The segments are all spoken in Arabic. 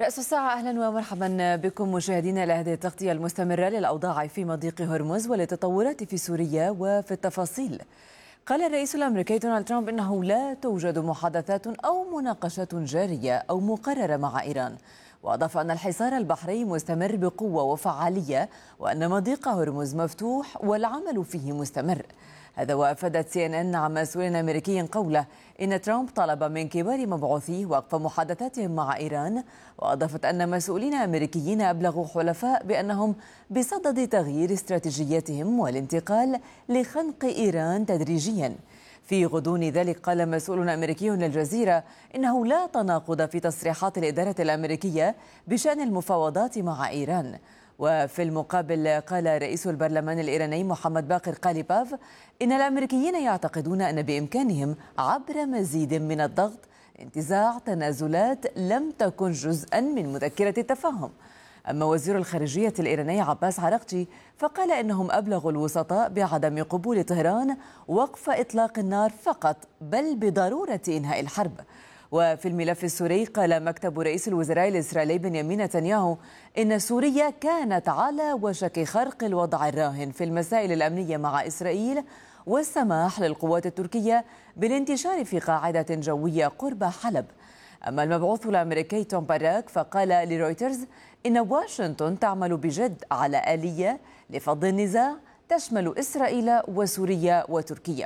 رأس الساعة، أهلا ومرحبا بكم مشاهدينا إلى هذه التغطية المستمرة للأوضاع في مضيق هرمز وللتطورات في سوريا. وفي التفاصيل، قال الرئيس الأمريكي دونالد ترامب إنه لا توجد محادثات أو مناقشات جارية أو مقررة مع إيران، وأضاف أن الحصار البحري مستمر بقوة وفعالية وأن مضيق هرمز مفتوح والعمل فيه مستمر. هذا وأفادت CNN عن مسؤول أمريكي قوله إن ترامب طلب من كبار مبعوثيه وقف محادثاتهم مع إيران، وأضافت أن مسؤولين أمريكيين أبلغوا حلفاء بأنهم بصدد تغيير استراتيجيتهم والانتقال لخنق إيران تدريجيا. في غضون ذلك، قال مسؤول أمريكي للجزيرة إنه لا تناقض في تصريحات الإدارة الأمريكية بشأن المفاوضات مع إيران. وفي المقابل، قال رئيس البرلمان الإيراني محمد باقر قاليباف إن الأمريكيين يعتقدون أن بإمكانهم عبر مزيد من الضغط انتزاع تنازلات لم تكن جزءا من مذكرة التفاهم. أما وزير الخارجية الإيراني عباس عراقجي فقال إنهم أبلغوا الوسطاء بعدم قبول طهران وقف إطلاق النار فقط، بل بضرورة إنهاء الحرب. وفي الملف السوري، قال مكتب رئيس الوزراء الإسرائيلي بنيامين نتنياهو إن سوريا كانت على وشك خرق الوضع الراهن في المسائل الأمنية مع إسرائيل والسماح للقوات التركية بالانتشار في قاعدة جوية قرب حلب. أما المبعوث الأمريكي توم باراك فقال لرويترز إن واشنطن تعمل بجد على آلية لفض النزاع تشمل إسرائيل وسوريا وتركيا.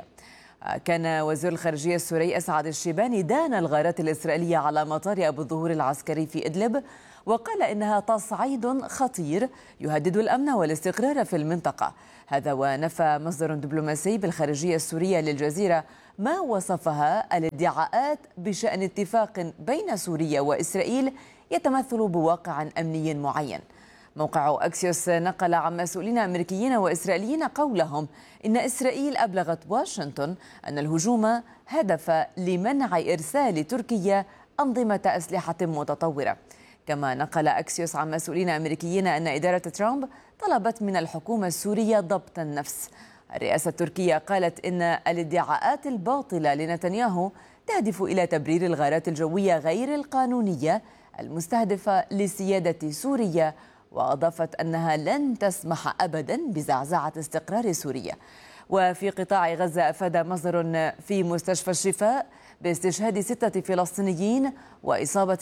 كان وزير الخارجية السوري أسعد الشيباني دان الغارات الإسرائيلية على مطار أبو الظهور العسكري في إدلب، وقال إنها تصعيد خطير يهدد الأمن والاستقرار في المنطقة. هذا ونفى مصدر دبلوماسي بالخارجية السورية للجزيرة ما وصفها الادعاءات بشأن اتفاق بين سوريا وإسرائيل يتمثل بواقع أمني معين. موقع أكسيوس نقل عن مسؤولين أمريكيين وإسرائيليين قولهم إن إسرائيل أبلغت واشنطن أن الهجوم هدف لمنع إرسال تركيا أنظمة أسلحة متطورة. كما نقل أكسيوس عن مسؤولين أمريكيين أن إدارة ترامب طلبت من الحكومة السورية ضبط النفس. الرئاسة التركية قالت إن الادعاءات الباطلة لنتنياهو تهدف إلى تبرير الغارات الجوية غير القانونية المستهدفة لسيادة سوريا، وأضافت أنها لن تسمح أبدا بزعزعة استقرار سوريا. وفي قطاع غزة، أفاد مصدر في مستشفى الشفاء باستشهاد 6 فلسطينيين وإصابة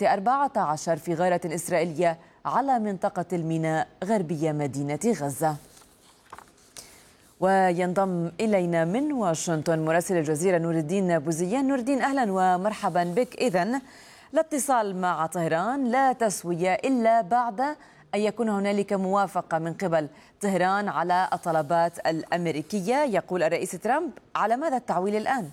14 في غارة إسرائيلية على منطقة الميناء غربية مدينة غزة. وينضم إلينا من واشنطن مراسل الجزيرة نور الدين بوزيان. نور الدين، أهلا ومرحبا بك. إذن لا اتصال مع طهران، لا تسوية إلا بعد أن يكون هنالك موافقة من قبل طهران على الطلبات الأمريكية. يقول الرئيس ترامب، على ماذا التعويل الآن؟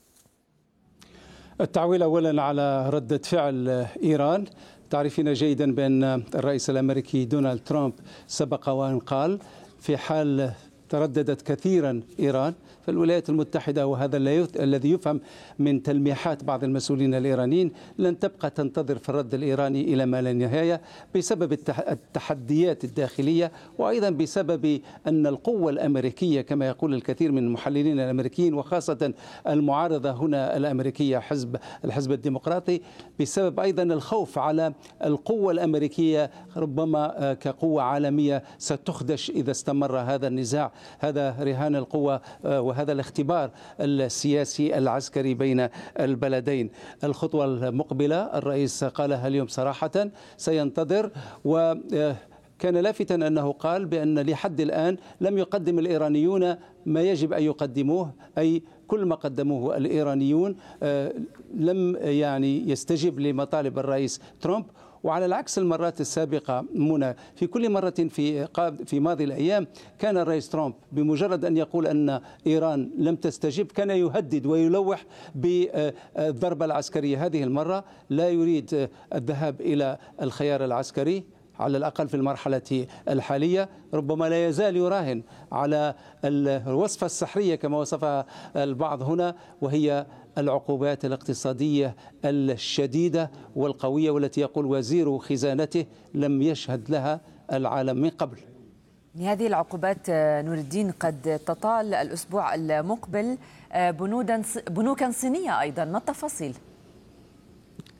التعويل أولا على ردة فعل إيران. تعرفين جيدا بأن الرئيس الأمريكي دونالد ترامب سبق وأن قال في حال ترددت كثيرا إيران فالولايات المتحدة، وهذا الذي يفهم من تلميحات بعض المسؤولين الإيرانيين، لن تبقى تنتظر في الرد الإيراني إلى ما لا نهاية بسبب التحديات الداخلية، وأيضا بسبب أن القوة الأمريكية كما يقول الكثير من المحللين الأمريكيين وخاصة المعارضة هنا الأمريكية الحزب الديمقراطي، بسبب أيضا الخوف على القوة الأمريكية ربما كقوة عالمية ستخدش إذا استمر هذا النزاع. هذا رهان القوة وهذا الاختبار السياسي العسكري بين البلدين. الخطوة المقبلة الرئيس قالها اليوم صراحة سينتظر، وكان لافتا أنه قال بأن لحد الآن لم يقدم الإيرانيون ما يجب أن يقدموه، أي كل ما قدموه الإيرانيون لم يستجب لمطالب الرئيس ترامب. وعلى العكس المرات السابقة منى، في كل مرة في ماضي الأيام كان الرئيس ترامب بمجرد أن يقول أن إيران لم تستجب كان يهدد ويلوح بالضربة العسكرية. هذه المرة لا يريد الذهاب إلى الخيار العسكري على الأقل في المرحلة الحالية، ربما لا يزال يراهن على الوصفة السحرية كما وصفها البعض هنا، وهي العقوبات الاقتصادية الشديدة والقوية والتي يقول وزير خزانته لم يشهد لها العالم من قبل. هذه العقوبات نور الدين قد تطال الأسبوع المقبل بنوكا صينية أيضا، ما التفاصيل؟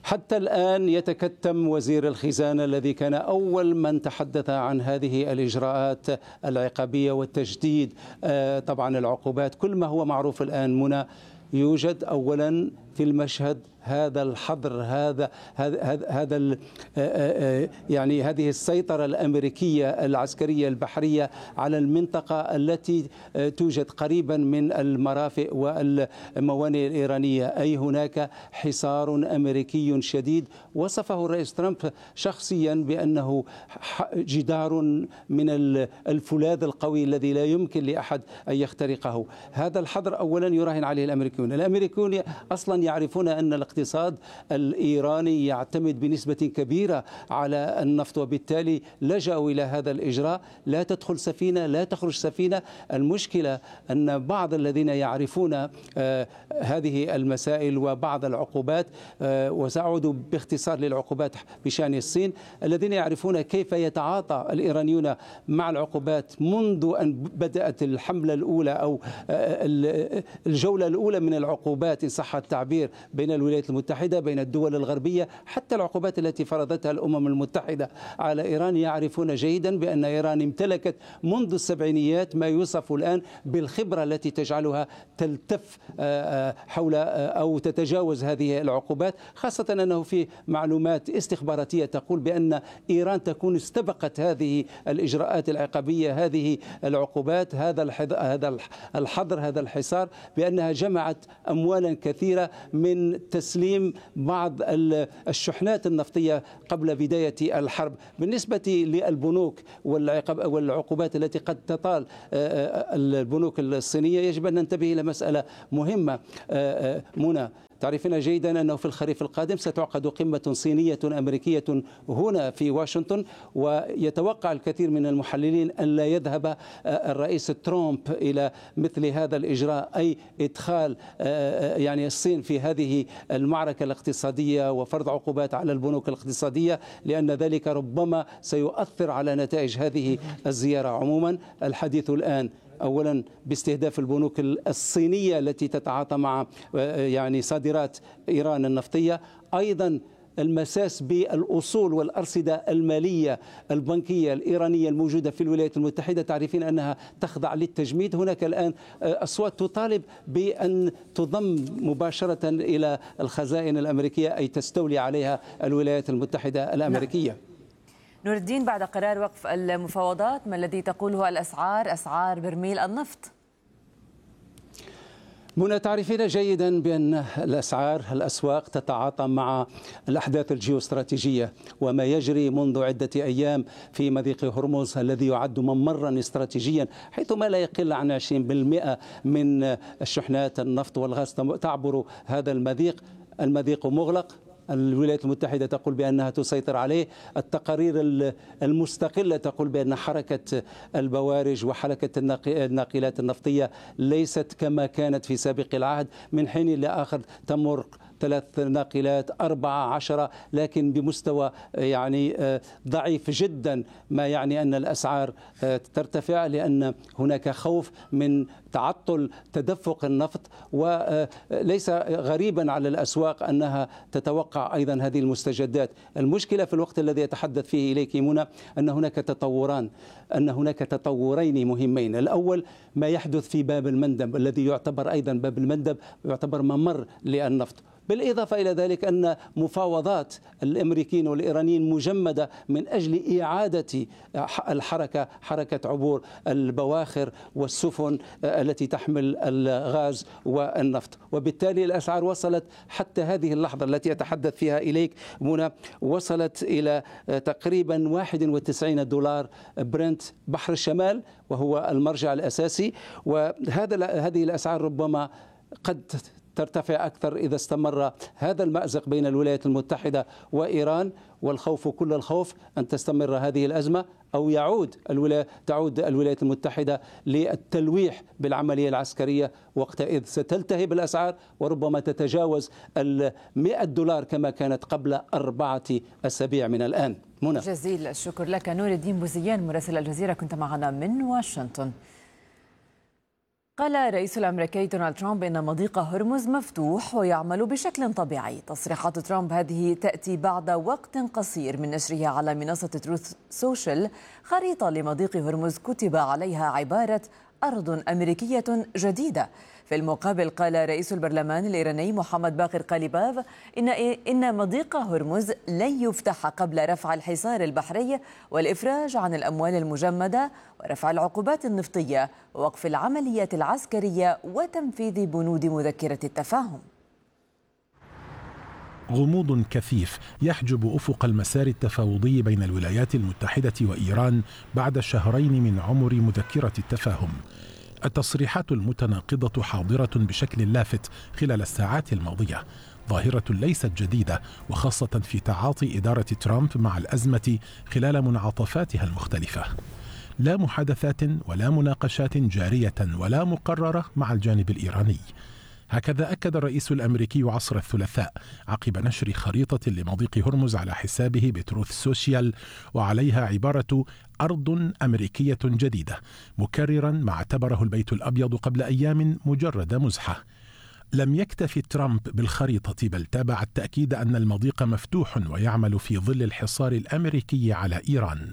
حتى الآن يتكتم وزير الخزانة الذي كان أول من تحدث عن هذه الإجراءات العقابية والتجديد طبعا العقوبات. كل ما هو معروف الآن منى، يوجد أولا في المشهد هذا الحظر، هذا يعني هذه السيطرة الأمريكية العسكرية البحرية على المنطقة التي توجد قريبا من المرافئ والموانئ الإيرانية، أي هناك حصار أمريكي شديد وصفه الرئيس ترامب شخصيا بأنه جدار من الفولاذ القوي الذي لا يمكن لأحد أن يخترقه. هذا الحظر أولا يراهن عليه الأمريكيون أصلا يعرفون أن الاقتصاد الإيراني يعتمد بنسبة كبيرة على النفط، وبالتالي لجأوا إلى هذا الإجراء. لا تدخل سفينة، لا تخرج سفينة. المشكلة أن بعض الذين يعرفون هذه المسائل وبعض العقوبات، وسأعود باختصار للعقوبات بشأن الصين، الذين يعرفون كيف يتعاطى الإيرانيون مع العقوبات منذ أن بدأت الحملة الأولى أو الجولة الأولى من العقوبات إن صح التعبير بين الولايات المتحدة، بين الدول الغربية، حتى العقوبات التي فرضتها الأمم المتحدة على إيران. يعرفون جيدا بأن إيران امتلكت منذ السبعينيات ما يوصف الآن بالخبرة التي تجعلها تلتف حول أو تتجاوز هذه العقوبات، خاصة أنه في معلومات استخباراتية تقول بأن إيران تكون استبقت هذه الإجراءات العقابية، هذه العقوبات، هذا الحظر، هذا الحصار، بأنها جمعت أموالا كثيرة من تسليم بعض الشحنات النفطية قبل بداية الحرب. بالنسبة للبنوك والعقوبات التي قد تطال البنوك الصينية، يجب أن ننتبه إلى مسألة مهمة منى. تعرفين جيدا أنه في الخريف القادم ستعقد قمة صينية أمريكية هنا في واشنطن، ويتوقع الكثير من المحللين أن لا يذهب الرئيس ترامب إلى مثل هذا الإجراء، أي إدخال يعني الصين في هذه المعركة الاقتصادية وفرض عقوبات على البنوك الاقتصادية، لأن ذلك ربما سيؤثر على نتائج هذه الزيارة. عموما الحديث الآن أولا باستهداف البنوك الصينية التي تتعاطى مع يعني صادرات إيران النفطية، أيضا المساس بالأصول والأرصدة المالية البنكية الإيرانية الموجودة في الولايات المتحدة. تعرفين أنها تخضع للتجميد. هناك الآن أصوات تطالب بأن تضم مباشرة إلى الخزائن الأمريكية، أي تستولي عليها الولايات المتحدة الأمريكية. نور الدين، بعد قرار وقف المفاوضات ما الذي تقوله أسعار برميل النفط؟ منى، تعرفين جيدا بأن الأسواق تتعاطى مع الأحداث الجيوستراتيجية وما يجري منذ عدة أيام في مضيق هرمز الذي يعد ممرا استراتيجيا، حيث ما لا يقل عن 20% من الشحنات النفط والغاز تعبر هذا المضيق مغلق. الولايات المتحدة تقول بأنها تسيطر عليه. التقارير المستقلة تقول بأن حركة البوارج وحركة الناقلات النفطية ليست كما كانت في سابق العهد. من حين لآخر تمر 3 ناقلات 14، لكن بمستوى يعني ضعيف جدا، ما يعني أن الأسعار ترتفع لأن هناك خوف من تعطل تدفق النفط. وليس غريبا على الأسواق أنها تتوقع أيضا هذه المستجدات. المشكلة في الوقت الذي يتحدث فيه إليك منى أن هناك تطورين مهمين. الأول ما يحدث في باب المندب، الذي يعتبر أيضا باب المندب يعتبر ممر للنفط. بالإضافة إلى ذلك أن مفاوضات الأمريكيين والإيرانيين مجمدة من أجل إعادة حركة عبور البواخر والسفن التي تحمل الغاز والنفط. وبالتالي الأسعار وصلت حتى هذه اللحظة التي أتحدث فيها إليك منى، وصلت إلى تقريبا 91 دولار برنت بحر الشمال، وهو المرجع الأساسي. وهذه الأسعار ربما قد ترتفع أكثر إذا استمر هذا المأزق بين الولايات المتحدة وإيران، والخوف كل الخوف أن تستمر هذه الأزمة أو تعود الولايات المتحدة للتلويح بالعملية العسكرية، وقتئذ ستلتهب الأسعار وربما تتجاوز 100 دولار كما كانت قبل 4 أسابيع من الآن. منى، جزيل الشكر لك نور الدين بوزيان مراسل الجزيرة، كنت معنا من واشنطن. قال الرئيس الأمريكي دونالد ترامب إن مضيق هرمز مفتوح ويعمل بشكل طبيعي. تصريحات ترامب هذه تأتي بعد وقت قصير من نشرها على منصة تروث سوشيال خريطة لمضيق هرمز كتب عليها عبارة أرض أمريكية جديدة. في المقابل قال رئيس البرلمان الإيراني محمد باقر قاليباف إن مضيق هرمز لن يفتح قبل رفع الحصار البحري والإفراج عن الأموال المجمدة ورفع العقوبات النفطية ووقف العمليات العسكرية وتنفيذ بنود مذكرة التفاهم. غموض كثيف يحجب أفق المسار التفاوضي بين الولايات المتحدة وإيران بعد شهرين من عمر مذكرة التفاهم. التصريحات المتناقضة حاضرة بشكل لافت خلال الساعات الماضية، ظاهرة ليست جديدة وخاصة في تعاطي إدارة ترامب مع الأزمة خلال منعطفاتها المختلفة. لا محادثات ولا مناقشات جارية ولا مقررة مع الجانب الإيراني. هكذا أكد الرئيس الأمريكي عصر الثلاثاء عقب نشر خريطة لمضيق هرمز على حسابه بتروث سوشيال وعليها عبارة أرض أمريكية جديدة، مكررا ما اعتبره البيت الأبيض قبل أيام مجرد مزحة. لم يكتف ترامب بالخريطة بل تابع التأكيد أن المضيق مفتوح ويعمل في ظل الحصار الأمريكي على إيران.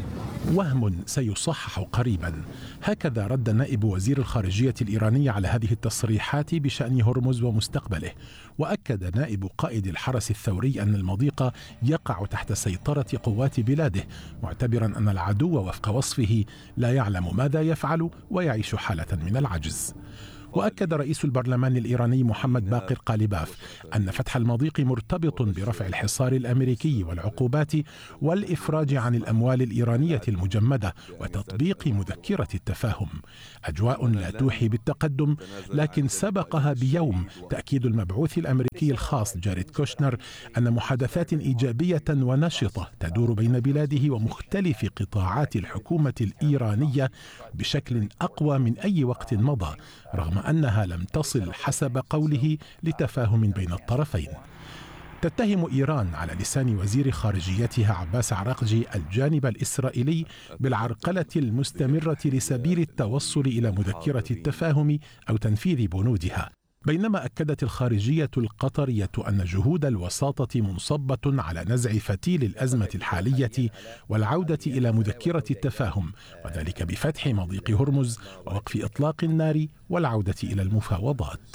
وهم سيصحح قريبا. هكذا رد نائب وزير الخارجية الإيراني على هذه التصريحات بشأن هرمز ومستقبله. وأكد نائب قائد الحرس الثوري أن المضيق يقع تحت سيطرة قوات بلاده، معتبرا أن العدو وفق وصفه لا يعلم ماذا يفعل ويعيش حالة من العجز. وأكد رئيس البرلمان الإيراني محمد باقر قاليباف أن فتح المضيق مرتبط برفع الحصار الأمريكي والعقوبات والإفراج عن الأموال الإيرانية المجمدة وتطبيق مذكرة التفاهم. أجواء لا توحي بالتقدم، لكن سبقها بيوم تأكيد المبعوث الأمريكي الخاص جاريد كوشنر أن محادثات إيجابية ونشطة تدور بين بلاده ومختلف قطاعات الحكومة الإيرانية بشكل أقوى من أي وقت مضى، رغم أنها لم تصل حسب قوله لتفاهم بين الطرفين. تتهم إيران على لسان وزير خارجيتها عباس عراقجي الجانب الإسرائيلي بالعرقلة المستمرة لسبيل التوصل إلى مذكرة التفاهم أو تنفيذ بنودها، بينما أكدت الخارجية القطرية أن جهود الوساطة منصبة على نزع فتيل الأزمة الحالية والعودة إلى مذكرة التفاهم، وذلك بفتح مضيق هرمز ووقف إطلاق النار والعودة إلى المفاوضات.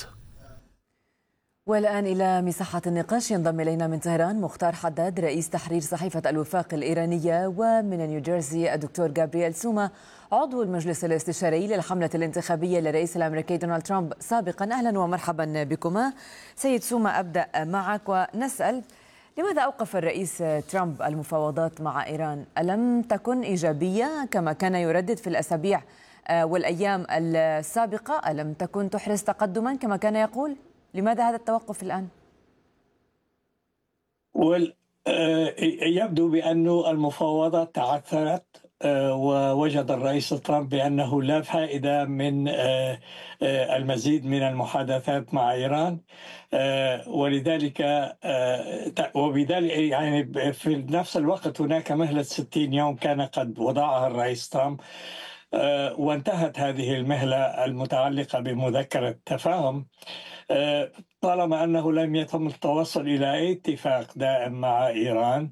والآن إلى مساحة النقاش ينضم إلينا من طهران مختار حداد رئيس تحرير صحيفة الوفاق الإيرانية، ومن نيوجيرسي الدكتور جابرييل سوما عضو المجلس الاستشاري للحملة الانتخابية للرئيس الأمريكي دونالد ترامب سابقا. أهلا ومرحبا بكما. سيد سوما، أبدأ معك ونسأل لماذا أوقف الرئيس ترامب المفاوضات مع إيران؟ ألم تكن إيجابية كما كان يردد في الأسابيع والأيام السابقة؟ ألم تكن تحرز تقدما كما كان يقول؟ لماذا هذا التوقف الآن؟ يبدو بأن المفاوضات تعثرت، ووجد الرئيس ترامب بأنه لا فائدة من المزيد من المحادثات مع إيران، ولذلك وبذلك يعني في نفس الوقت هناك مهلة 60 يوم كان قد وضعها الرئيس ترامب، وانتهت هذه المهلة المتعلقة بمذكرة تفاهم طالما أنه لم يتم التوصل إلى أي اتفاق دائم مع إيران.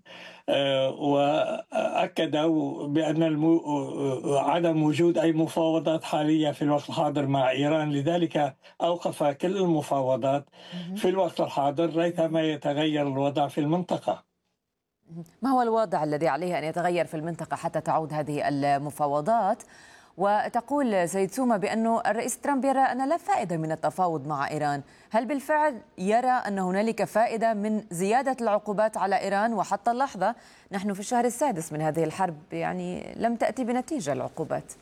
وأكدوا بأن عدم وجود أي مفاوضات حالية في الوقت الحاضر مع إيران، لذلك أوقف كل المفاوضات في الوقت الحاضر ريثما يتغير الوضع في المنطقة. ما هو الوضع الذي عليه أن يتغير في المنطقة حتى تعود هذه المفاوضات؟ وتقول سيد سوما بأنه الرئيس ترامب يرى أن لا فائدة من التفاوض مع إيران. هل بالفعل يرى أن هنالك فائدة من زيادة العقوبات على إيران؟ وحتى اللحظة نحن في الشهر السادس من هذه الحرب، يعني لم تأتي بنتيجة العقوبات.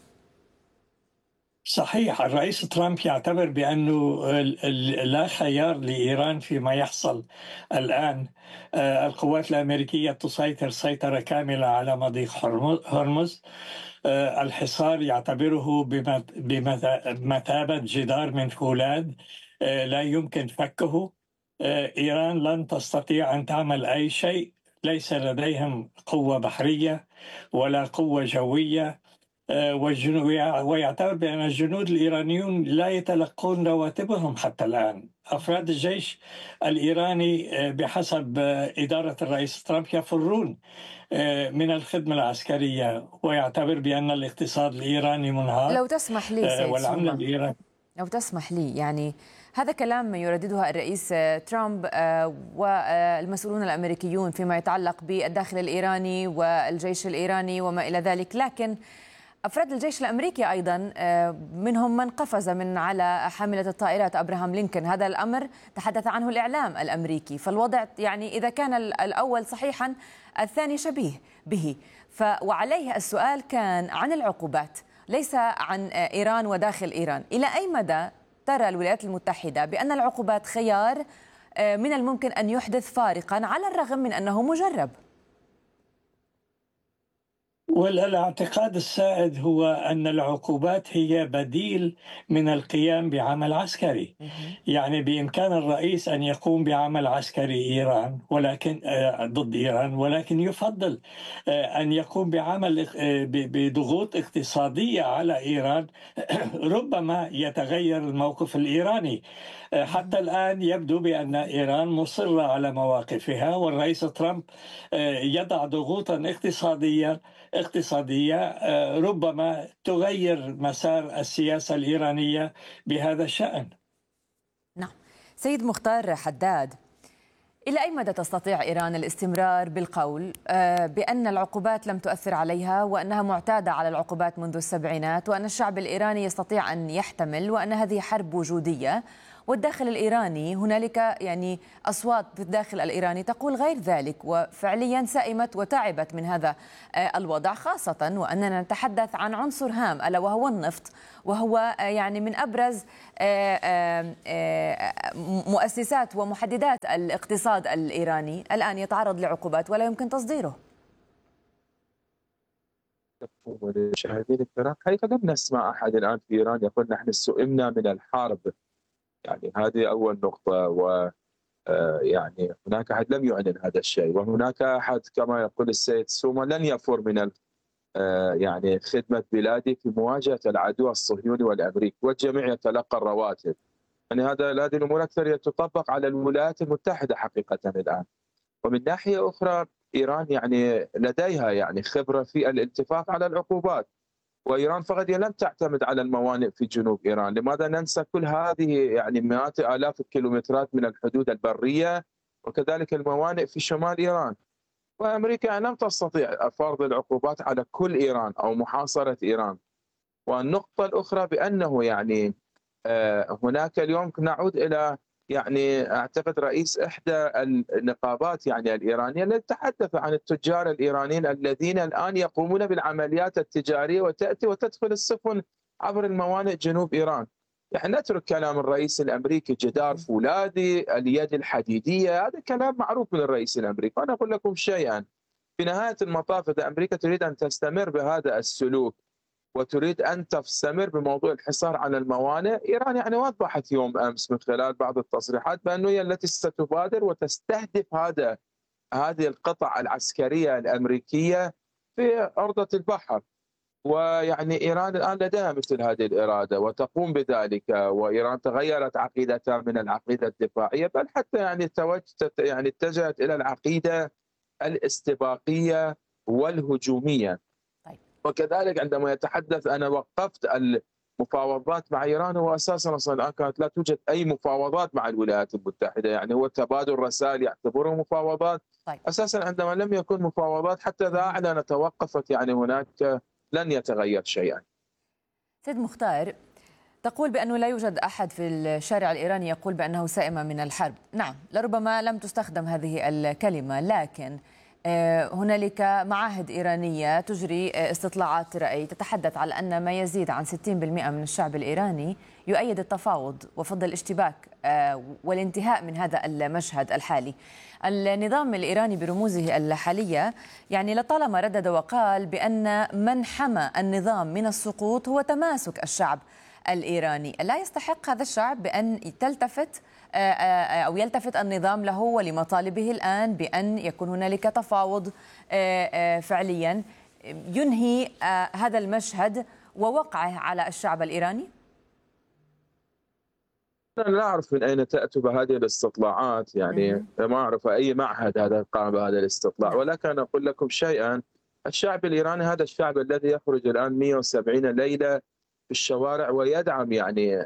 صحيح، الرئيس ترامب يعتبر بأنه لا خيار لإيران فيما يحصل الآن. القوات الأمريكية تسيطر سيطرة كاملة على مضيق هرمز. الحصار يعتبره بمثابة جدار من فولاذ لا يمكن فكه. إيران لن تستطيع أن تعمل أي شيء، ليس لديهم قوة بحرية ولا قوة جوية ويعتبر بأن الجنود الإيرانيون لا يتلقون رواتبهم حتى الآن. أفراد الجيش الإيراني بحسب إدارة الرئيس ترامب يفرون من الخدمة العسكرية، ويعتبر بأن الاقتصاد الإيراني منهار. لو تسمح لي سيد والعملة سوما، الإيرانية، لو تسمح لي، يعني هذا كلام يرددها الرئيس ترامب والمسؤولون الأمريكيون فيما يتعلق بالداخل الإيراني والجيش الإيراني وما إلى ذلك، لكن أفراد الجيش الأمريكي أيضا منهم من قفز من على حاملة الطائرات أبراهام لينكولن. هذا الأمر تحدث عنه الإعلام الأمريكي، فالوضع يعني إذا كان الأول صحيحا الثاني شبيه به. وعليه السؤال كان عن العقوبات ليس عن إيران وداخل إيران. إلى أي مدى ترى الولايات المتحدة بأن العقوبات خيار من الممكن أن يحدث فارقا على الرغم من أنه مجرب؟ والاعتقاد السائد هو أن العقوبات هي بديل من القيام بعمل عسكري. يعني بإمكان الرئيس أن يقوم بعمل عسكري ولكن ضد إيران، ولكن يفضل أن يقوم بعمل بضغوط اقتصادية على إيران. ربما يتغير الموقف الإيراني. حتى الآن يبدو بأن إيران مصرة على مواقفها، والرئيس ترامب يضع ضغوطا اقتصادية ربما تغير مسار السياسة الإيرانية بهذا الشأن. نعم. سيد مختار حداد، إلى أي مدى تستطيع إيران الاستمرار بالقول بأن العقوبات لم تؤثر عليها، وأنها معتادة على العقوبات منذ السبعينات، وأن الشعب الإيراني يستطيع أن يحتمل، وأن هذه حرب وجودية، والداخل الإيراني هنالك يعني أصوات في الداخل الإيراني تقول غير ذلك، وفعليا سئمت وتعبت من هذا الوضع، خاصة وأننا نتحدث عن عنصر هام ألا وهو النفط، وهو يعني من أبرز مؤسسات ومحددات الاقتصاد الإيراني، الآن يتعرض لعقوبات ولا يمكن تصديره. المشاهدين الكرام، حقيقة لم نسمع أحد الآن في إيران يقول نحن سئمنا من الحرب. يعني هذه أول نقطة. ويعني هناك أحد لم يعلن هذا الشيء، وهناك أحد كما يقول السيد سوما لن يفر من يعني خدمة بلاده في مواجهة العدو الصهيوني والأمريكي، والجميع يتلقى الرواتب. يعني هذه الأمور أكثر تطبق على الولايات المتحدة حقيقة الآن. ومن ناحية أخرى إيران يعني لديها يعني خبرة في الاتفاق على العقوبات، وإيران فقط لم تعتمد على الموانئ في جنوب إيران. لماذا ننسى كل هذه يعني مئات آلاف الكيلومترات من الحدود البرية، وكذلك الموانئ في شمال إيران؟ وأمريكا لم تستطيع فرض العقوبات على كل إيران أو محاصرة إيران. والنقطة الأخرى بأنه يعني هناك اليوم نعود إلى يعني أعتقد رئيس إحدى النقابات يعني الإيرانية الذي تحدث عن التجار الإيرانيين الذين الآن يقومون بالعمليات التجارية وتأتي وتدخل السفن عبر الموانئ جنوب إيران. يعني نترك كلام الرئيس الأمريكي جدار فولاذي، اليد الحديدية، هذا كلام معروف من الرئيس الأمريكي. وأنا أقول لكم شيئا، في نهاية المطاف إذا أمريكا تريد أن تستمر بهذا السلوك وتريد أن تستمر بموضوع الحصار على الموانئ، إيران يعني وضحت يوم أمس من خلال بعض التصريحات بأنه هي التي ستبادر وتستهدف هذه القطع العسكرية الأمريكية في أرضة البحر. ويعني إيران الآن لديها مثل هذه الإرادة وتقوم بذلك، وإيران تغيرت عقيدتها من العقيدة الدفاعية، بل حتى يعني اتجهت إلى العقيدة الاستباقية والهجومية. وكذلك عندما يتحدث أنا وقفت المفاوضات مع إيران، هو أساسا الآن كانت لا توجد أي مفاوضات مع الولايات المتحدة، يعني هو تبادل رسائل يعتبره مفاوضات. أساسا عندما لم يكن مفاوضات حتى إذا أعلن توقفت، يعني هناك لن يتغير شيئا. سيد مختار، تقول بأنه لا يوجد أحد في الشارع الإيراني يقول بأنه سائم من الحرب. نعم، لربما لم تستخدم هذه الكلمة، لكن هنالك معاهد إيرانية تجري استطلاعات رأي تتحدث على أن ما يزيد عن 60% من الشعب الإيراني يؤيد التفاوض وفضل الاشتباك والانتهاء من هذا المشهد الحالي. النظام الإيراني برموزه الحالية يعني لطالما ردد وقال بأن من حمى النظام من السقوط هو تماسك الشعب الإيراني. لا يستحق هذا الشعب بأن يلتفت النظام له ولمطالبه الآن بأن يكون هنالك تفاوض فعليا ينهي هذا المشهد ووقعه على الشعب الإيراني؟ أنا لا أعرف من أين تأتي بهذه الاستطلاعات، يعني ما أعرف أي معهد هذا قام بهذا الاستطلاع، ولكن أقول لكم شيئا. الشعب الإيراني هذا الشعب الذي يخرج الآن 170 ليلة في الشوارع ويدعم يعني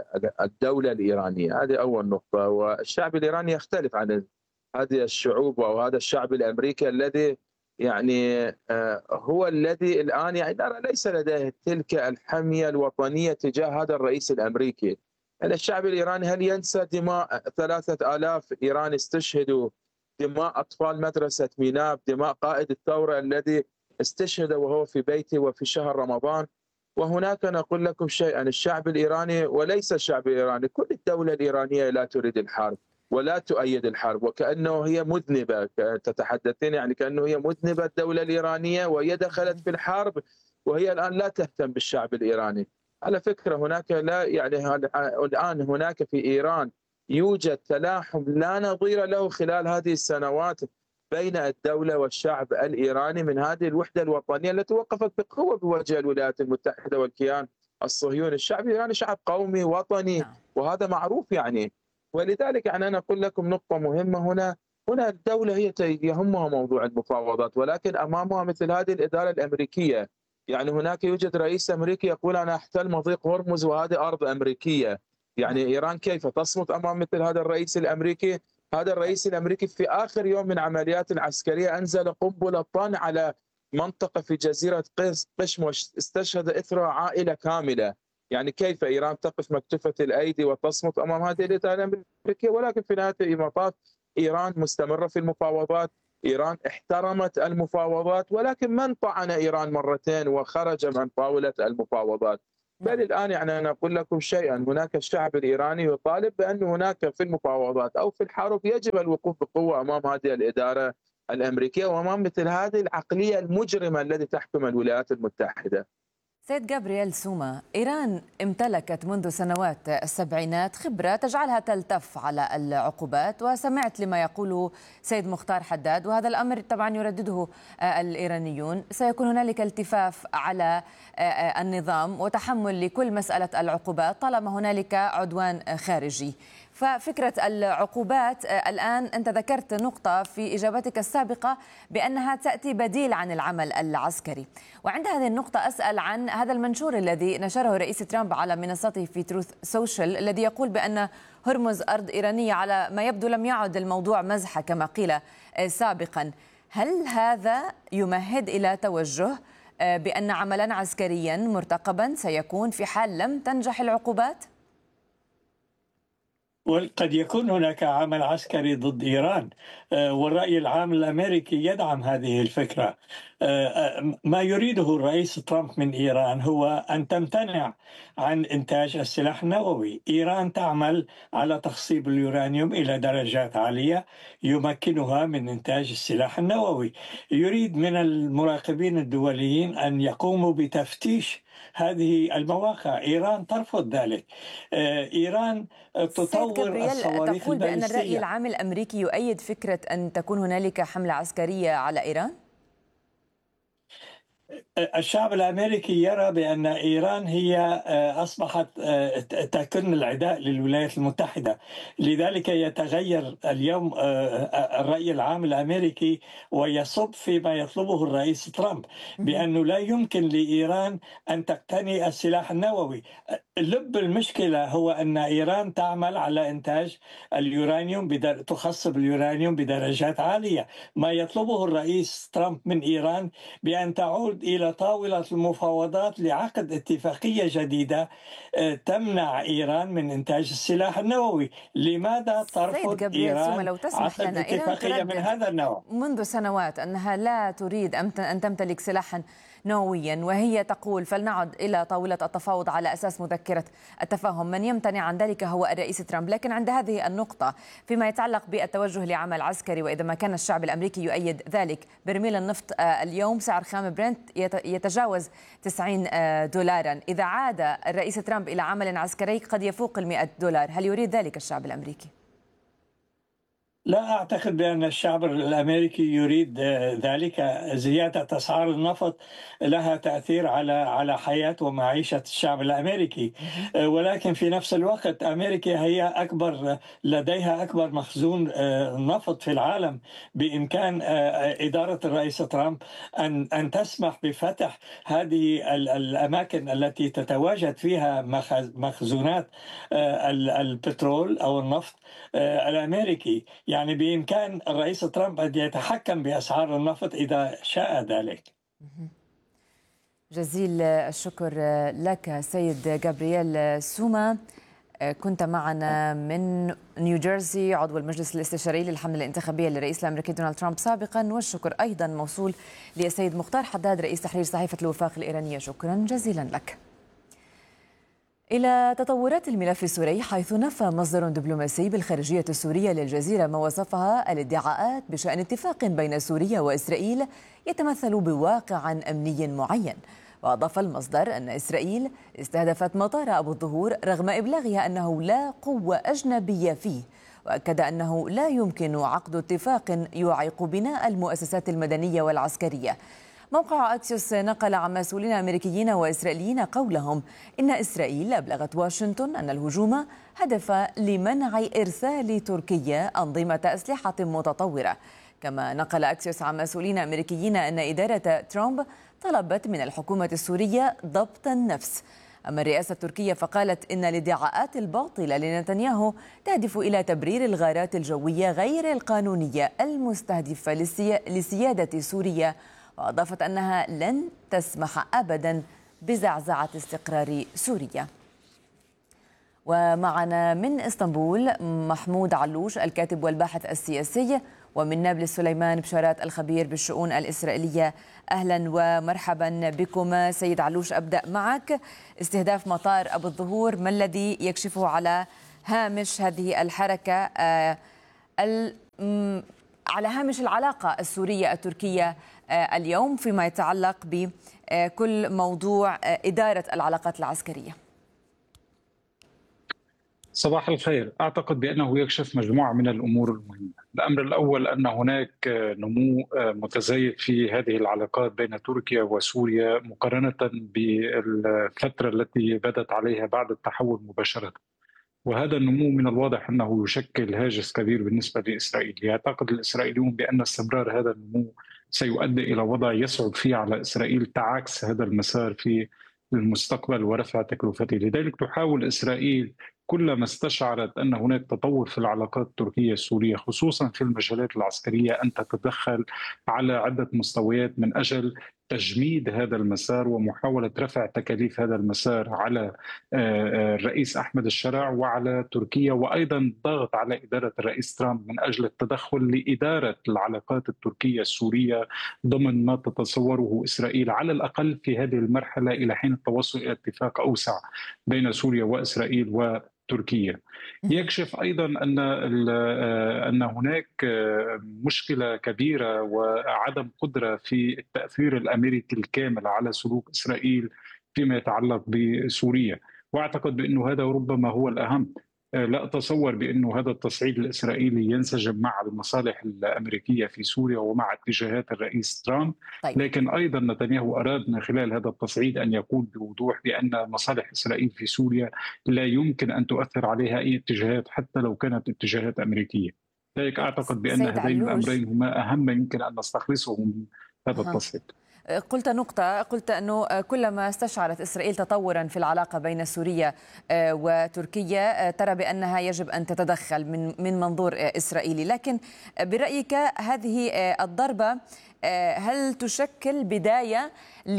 الدولة الإيرانية. هذه أول نقطة. والشعب الإيراني يختلف عن هذه الشعوب أو هذا الشعب الأمريكي الذي يعني هو الذي الآن يعني ليس لديه تلك الحمية الوطنية تجاه هذا الرئيس الأمريكي. يعني الشعب الإيراني هل ينسى دماء 3000 إيراني استشهدوا، دماء أطفال مدرسة ميناب، دماء قائد الثورة الذي استشهد وهو في بيته وفي شهر رمضان؟ وهناك نقول لكم شيئا، الشعب الإيراني وليس الشعب الإيراني، كل الدولة الإيرانية لا تريد الحرب ولا تؤيد الحرب، وكأنه هي مذنبة، تتحدثين يعني كأنه هي مذنبة الدولة الإيرانية وهي دخلت في الحرب، وهي الآن لا تهتم بالشعب الإيراني. على فكرة هناك لا يعني الآن هناك في إيران يوجد تلاحم لا نظير له خلال هذه السنوات بين الدولة والشعب الإيراني من هذه الوحدة الوطنية التي وقفت بقوة بوجه الولايات المتحدة والكيان الصهيوني. الشعب الإيراني شعب قومي وطني وهذا معروف يعني. ولذلك يعني أنا أقول لكم نقطة مهمة هنا الدولة هي يهمها موضوع المفاوضات، ولكن أمامها مثل هذه الإدارة الأمريكية. يعني هناك يوجد رئيس أمريكي يقول أنا أحتل مضيق هرمز وهذه أرض أمريكية. يعني إيران كيف تصمت أمام مثل هذا الرئيس الأمريكي؟ هذا الرئيس الأمريكي في آخر يوم من عمليات العسكرية أنزل قنبلة طن على منطقة في جزيرة قشم واستشهد إثرها عائلة كاملة. يعني كيف إيران تقف مكتوفة الأيدي وتصمت أمام هذه الإدارة الأمريكية؟ ولكن في نهاية المطاف إيران مستمرة في المفاوضات، إيران احترمت المفاوضات، ولكن من طعن إيران مرتين وخرج من طاولة المفاوضات؟ بل الآن يعني أنا أقول لكم شيئا، هناك الشعب الإيراني يطالب بأن هناك في المفاوضات أو في الحرب يجب الوقوف بقوة أمام هذه الإدارة الأمريكية وأمام مثل هذه العقلية المجرمة التي تحكم الولايات المتحدة. سيد جابرييل سوما، إيران امتلكت منذ سنوات السبعينات خبرة تجعلها تلتف على العقوبات، وسمعت لما يقوله سيد مختار حداد، وهذا الأمر طبعا يردده الإيرانيون. سيكون هنالك التفاف على النظام وتحمل لكل مسألة العقوبات طالما هنالك عدوان خارجي. ففكرة العقوبات الآن أنت ذكرت نقطة في إجابتك السابقة بأنها تأتي بديل عن العمل العسكري، وعند هذه النقطة أسأل عن هذا المنشور الذي نشره رئيس ترامب على منصته في تروث سوشيال الذي يقول بأن هرمز أرض إيرانية. على ما يبدو لم يعد الموضوع مزحة كما قيل سابقا. هل هذا يمهد إلى توجه بأن عملا عسكريا مرتقبا سيكون في حال لم تنجح العقوبات؟ وقد يكون هناك عمل عسكري ضد إيران، والرأي العام الأمريكي يدعم هذه الفكرة. ما يريده الرئيس ترامب من إيران هو أن تمتنع عن إنتاج السلاح النووي. إيران تعمل على تخصيب اليورانيوم إلى درجات عالية يمكنها من إنتاج السلاح النووي. يريد من المراقبين الدوليين أن يقوموا بتفتيش هذه المواقع. إيران ترفض ذلك. إيران تطور الصواريخ تقول بأن البالستية. الرأي العام الأمريكي يؤيد فكرة أن تكون هنالك حملة عسكرية على إيران؟ الشعب الأمريكي يرى بأن إيران هي أصبحت تكن العداء للولايات المتحدة. لذلك يتغير اليوم الرأي العام الأمريكي ويصب فيما يطلبه الرئيس ترامب بأنه لا يمكن لإيران أن تقتني السلاح النووي. لب المشكلة هو أن إيران تعمل على إنتاج اليورانيوم تخصب اليورانيوم بدرجات عالية. ما يطلبه الرئيس ترامب من إيران بأن تعود إلى طاولة المفاوضات لعقد اتفاقية جديدة تمنع إيران من إنتاج السلاح النووي. لماذا ترفض إيران عقد اتفاقية من هذا النوع؟ منذ سنوات أنها لا تريد أن تمتلك سلاحا نوويا، وهي تقول فلنعد إلى طاولة التفاوض على أساس مذكرة التفاهم. من يمتنع عن ذلك هو الرئيس ترامب. لكن عند هذه النقطة فيما يتعلق بالتوجه لعمل عسكري، وإذا ما كان الشعب الأمريكي يؤيد ذلك، برميل النفط اليوم سعر خام برنت يتجاوز $90. إذا عاد الرئيس ترامب إلى عمل عسكري قد يفوق $100. هل يريد ذلك الشعب الأمريكي؟ لا أعتقد بأن الشعب الأمريكي يريد ذلك. زيادة أسعار النفط لها تأثير على حياة ومعيشة الشعب الأمريكي، ولكن في نفس الوقت أمريكا هي لديها أكبر مخزون نفط في العالم. بإمكان إدارة الرئيس ترامب أن تسمح بفتح هذه الأماكن التي تتواجد فيها مخزونات البترول أو النفط الأمريكي. يعني بإمكان الرئيس ترامب أن يتحكم بأسعار النفط إذا شاء ذلك. جزيل الشكر لك سيد جابرييل سوما، كنت معنا من نيوجيرسي، عضو المجلس الاستشاري للحملة الانتخابية للرئيس الأمريكي دونالد ترامب سابقا. والشكر أيضا موصول للسيد مختار حداد رئيس تحرير صحيفة الوفاق الإيرانية، شكرا جزيلا لك. إلى تطورات الملف السوري، حيث نفى مصدر دبلوماسي بالخارجية السورية للجزيرة ما وصفها الادعاءات بشأن اتفاق بين سوريا وإسرائيل يتمثل بواقع أمني معين. وأضاف المصدر أن إسرائيل استهدفت مطار أبو الظهور رغم إبلاغها أنه لا قوة أجنبية فيه، وأكد أنه لا يمكن عقد اتفاق يعيق بناء المؤسسات المدنية والعسكرية. موقع أكسيوس نقل عن مسؤولين أمريكيين وإسرائيليين قولهم إن إسرائيل أبلغت واشنطن أن الهجوم هدف لمنع إرسال تركيا أنظمة أسلحة متطورة. كما نقل أكسيوس عن مسؤولين أمريكيين أن إدارة ترامب طلبت من الحكومة السورية ضبط النفس. أما الرئاسة التركية فقالت إن الادعاءات الباطلة لنتنياهو تهدف إلى تبرير الغارات الجوية غير القانونية المستهدفة لسيادة سوريا، وأضافت أنها لن تسمح أبدا بزعزعة استقرار سوريا. ومعنا من إسطنبول محمود علوش الكاتب والباحث السياسي، ومن نابلس سليمان بشارات الخبير بالشؤون الإسرائيلية. أهلا ومرحبا بكم. سيد علوش، أبدأ معك. استهداف مطار أبو الظهور، ما الذي يكشفه على هامش هذه الحركة على هامش العلاقة السورية التركية اليوم فيما يتعلق بكل موضوع إدارة العلاقات العسكرية؟ صباح الخير. أعتقد بأنه يكشف مجموعة من الأمور المهمة. الأمر الأول أن هناك نمو متزايد في هذه العلاقات بين تركيا وسوريا مقارنة بالفترة التي بدت عليها بعد التحول مباشرة، وهذا النمو من الواضح أنه يشكل هاجس كبير بالنسبة لإسرائيل. يعتقد الإسرائيليون بأن استمرار هذا النمو سيؤدي إلى وضع يصعب فيه على إسرائيل تعاكس هذا المسار في المستقبل ورفع تكلفته. لذلك تحاول إسرائيل كلما استشعرت أن هناك تطور في العلاقات التركية السورية خصوصا في المجالات العسكرية أن تتدخل على عدة مستويات من أجل تجميد هذا المسار ومحاولة رفع تكاليف هذا المسار على الرئيس أحمد الشرع وعلى تركيا، وأيضا الضغط على إدارة الرئيس ترامب من أجل التدخل لإدارة العلاقات التركية السورية ضمن ما تتصوره إسرائيل على الأقل في هذه المرحلة إلى حين التوصل إلى اتفاق أوسع بين سوريا وإسرائيل وتركيا. يكشف أيضا أن هناك مشكلة كبيرة وعدم قدرة في التأثير الأمريكي الكامل على سلوك إسرائيل فيما يتعلق بسوريا، وأعتقد بأنه هذا ربما هو الأهم. لا أتصور بأنه هذا التصعيد الإسرائيلي ينسجم مع المصالح الأمريكية في سوريا ومع اتجاهات الرئيس ترامب. طيب. لكن أيضا نتنياهو أراد من خلال هذا التصعيد أن يقول بوضوح بأن مصالح إسرائيل في سوريا لا يمكن أن تؤثر عليها أي اتجاهات حتى لو كانت اتجاهات أمريكية. لذلك أعتقد بأن هذين الأمرين هما أهم يمكن أن نستخلصه من هذا التصعيد. قلت أنه كلما استشعرت إسرائيل تطورا في العلاقة بين سوريا وتركيا ترى بأنها يجب أن تتدخل من منظور إسرائيلي، لكن برأيك هذه الضربة هل تشكل بداية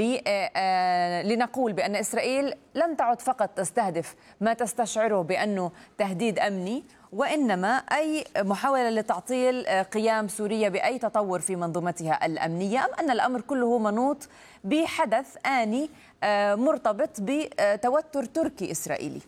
لنقول بأن إسرائيل لم تعد فقط تستهدف ما تستشعره بأنه تهديد أمني، وإنما أي محاولة لتعطيل قيام سوريا بأي تطور في منظومتها الأمنية، أم أن الأمر كله منوط بحدث آني مرتبط بتوتر تركي إسرائيلي؟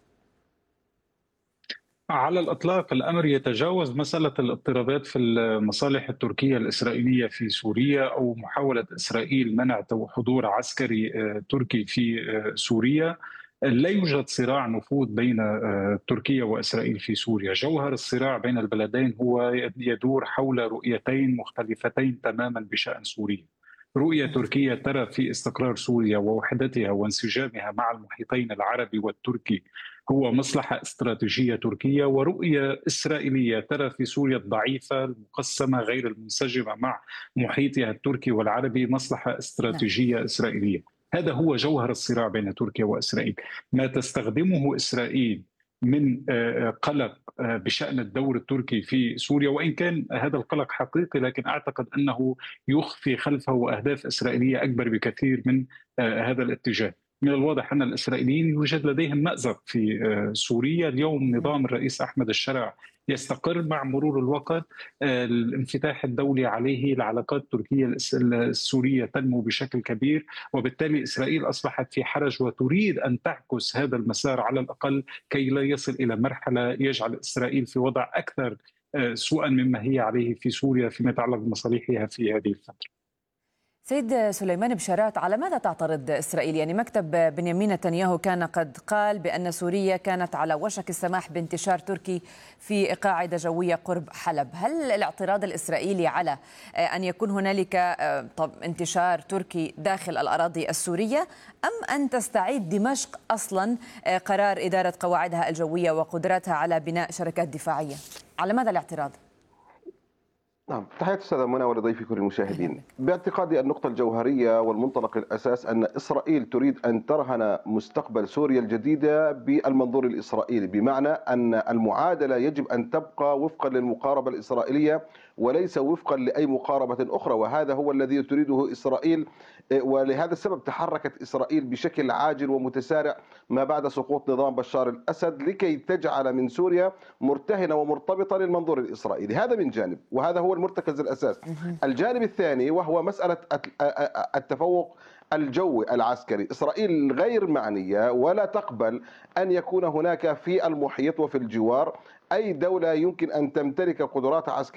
على الإطلاق الأمر يتجاوز مسألة الاضطرابات في المصالح التركية الإسرائيلية في سوريا أو محاولة إسرائيل منع حضور عسكري تركي في سوريا. لا يوجد صراع نفوذ بين تركيا وإسرائيل في سوريا. جوهر الصراع بين البلدين هو يدور حول رؤيتين مختلفتين تماما بشأن سوريا. رؤية تركية ترى في استقرار سوريا ووحدتها وانسجامها مع المحيطين العربي والتركي هو مصلحة استراتيجية تركية، ورؤية إسرائيلية ترى في سوريا الضعيفة المقسمة غير المنسجمة مع محيطها التركي والعربي مصلحة استراتيجية إسرائيلية. هذا هو جوهر الصراع بين تركيا وإسرائيل. ما تستخدمه إسرائيل من قلق بشأن الدور التركي في سوريا، وإن كان هذا القلق حقيقي، لكن أعتقد أنه يخفي خلفه أهداف إسرائيلية أكبر بكثير من هذا الاتجاه. من الواضح أن الإسرائيليين يوجد لديهم مأزق في سوريا. اليوم نظام الرئيس أحمد الشرع يستقر مع مرور الوقت، الانفتاح الدولي عليه، العلاقات التركية السورية تنمو بشكل كبير، وبالتالي إسرائيل أصبحت في حرج وتريد أن تعكس هذا المسار على الأقل كي لا يصل إلى مرحلة يجعل إسرائيل في وضع أكثر سوءا مما هي عليه في سوريا فيما يتعلق بمصالحها في هذه الفترة. سيد سليمان بشارات، على ماذا تعترض إسرائيل؟ يعني مكتب بنيامين نتنياهو كان قد قال بأن سوريا كانت على وشك السماح بانتشار تركي في قاعدة جوية قرب حلب. هل الاعتراض الإسرائيلي على أن يكون هنالك انتشار تركي داخل الأراضي السورية، أم أن تستعيد دمشق أصلا قرار إدارة قواعدها الجوية وقدرتها على بناء شركات دفاعية؟ على ماذا الاعتراض؟ نعم، تحياتي أستاذة منى ولضيفي كل المشاهدين. باعتقادي النقطة الجوهرية والمنطلق الأساس أن إسرائيل تريد أن ترهن مستقبل سوريا الجديدة بالمنظور الإسرائيلي، بمعنى أن المعادلة يجب أن تبقى وفقا للمقاربة الإسرائيلية وليس وفقا لأي مقاربة أخرى، وهذا هو الذي تريده إسرائيل. ولهذا السبب تحركت إسرائيل بشكل عاجل ومتسارع ما بعد سقوط نظام بشار الأسد لكي تجعل من سوريا مرتهنة ومرتبطة للمنظور الإسرائيلي. هذا من جانب، وهذا هو المرتكز الأساس. الجانب الثاني وهو مسألة التفوق الجوي العسكري. إسرائيل غير معنية ولا تقبل أن يكون هناك في المحيط وفي الجوار أي دولة يمكن أن تمتلك قدرات عسكرية